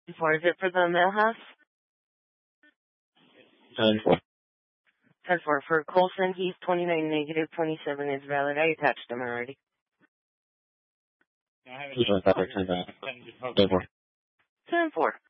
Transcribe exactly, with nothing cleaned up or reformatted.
Four, is it for the mail house? ten four. ten four. For Colson, he's twenty-nine negative twenty-seven is valid. I attached him already. ten four. ten four.